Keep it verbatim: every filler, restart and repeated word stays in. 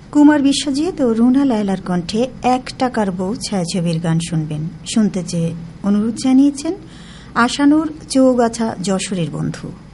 কুমার বিশ্বজিৎ ও রুনা লায়লার কণ্ঠে এক টাকার বউ ছায়াছবির গান শুনবেন। শুনতে চেয়ে অনুরোধ জানিয়েছেন আশানুর চৌগাছা যশোরের বন্ধু।